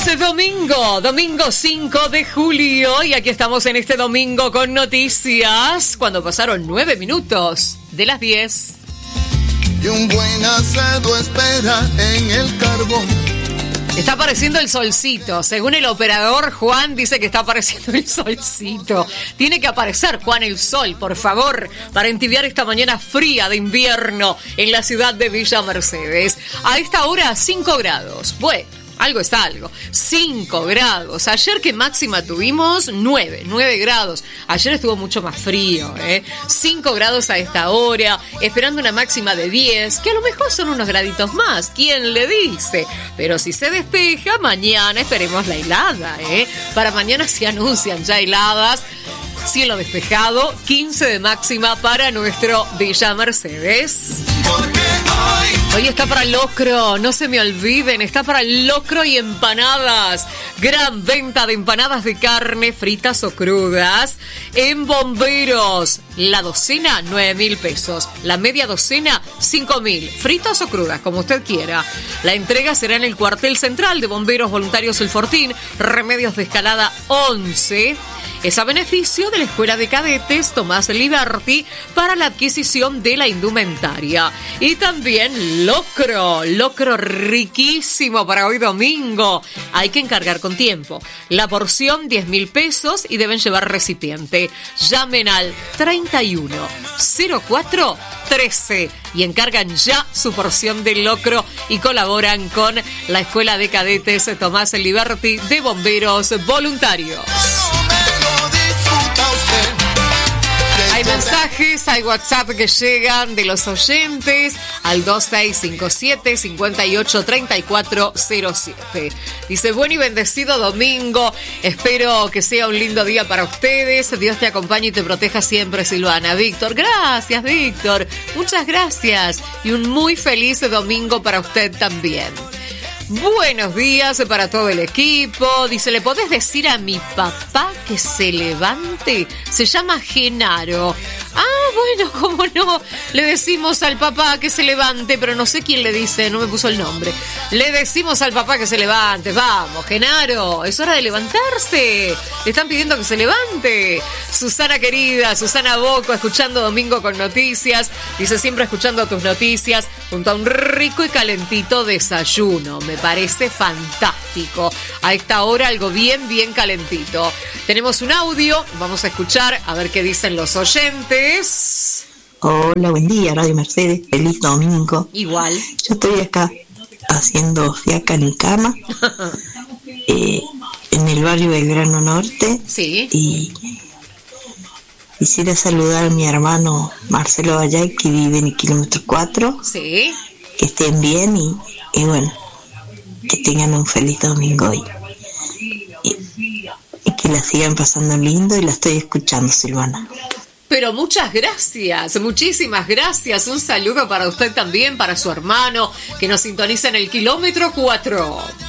Es domingo 5 de julio y aquí estamos en este domingo con noticias cuando pasaron 9 minutos de las 10. Y un buen asado espera en el carbón. Está apareciendo el solcito. Según el operador, Juan dice que está apareciendo el solcito. Tiene que aparecer, Juan, el sol, por favor, para entibiar esta mañana fría de invierno en la ciudad de Villa Mercedes. A esta hora, 5 grados. Bueno, algo es algo. 5 grados. Ayer, ¿qué máxima tuvimos? 9 grados. Ayer estuvo mucho más frío, 5 grados a esta hora, esperando una máxima de 10, que a lo mejor son unos graditos más. ¿Quién le dice? Pero si se despeja, mañana esperemos la helada, Para mañana se anuncian ya heladas. Cielo despejado, 15 de máxima para nuestro Villa Mercedes. Hoy está para locro, no se me olviden, está para locro y empanadas. Gran venta de empanadas de carne, fritas o crudas, en Bomberos. La docena, 9.000 pesos. La media docena, 5.000. Fritas o crudas, como usted quiera. La entrega será en el cuartel central de Bomberos Voluntarios El Fortín, Remedios de Escalada 11. Es a beneficio de la Escuela de Cadetes Tomás Liberti para la adquisición de la indumentaria. Y también locro riquísimo para hoy domingo. Hay que encargar con tiempo. La porción, 10.000 pesos y deben llevar recipiente. Llamen al 310413 y encargan ya su porción de locro y colaboran con la Escuela de Cadetes Tomás Liberti de Bomberos Voluntarios. Hay mensajes, hay WhatsApp que llegan de los oyentes al 2657-583407. Dice, buen y bendecido domingo. Espero que sea un lindo día para ustedes. Dios te acompañe y te proteja siempre, Silvana. Víctor, gracias, Víctor. Muchas gracias. Y un muy feliz domingo para usted también. Buenos días para todo el equipo. Dice, ¿le podés decir a mi papá que se levante? Se llama Genaro. Ah, bueno, cómo no. Le decimos al papá que se levante, pero no sé quién le dice, no me puso el nombre. Le decimos al papá que se levante. Vamos, Genaro, es hora de levantarse. Le están pidiendo que se levante. Susana querida, Susana Boco, escuchando Domingo con Noticias. Dice, siempre escuchando tus noticias junto a un rico y calentito desayuno. Me parece fantástico. A esta hora algo bien calentito. Tenemos un audio, vamos a escuchar a ver qué dicen los oyentes. Hola, buen día, Radio Mercedes. Feliz domingo. Igual. Yo estoy acá haciendo fiaca en mi cama. En el barrio Belgrano Norte. Sí. Y quisiera saludar a mi hermano Marcelo Vallay, que vive en el kilómetro 4. Sí. Que estén bien y bueno, que tengan un feliz domingo hoy. Y que la sigan pasando lindo y la estoy escuchando, Silvana. Pero muchas gracias, muchísimas gracias. Un saludo para usted también, para su hermano, que nos sintoniza en el kilómetro 4.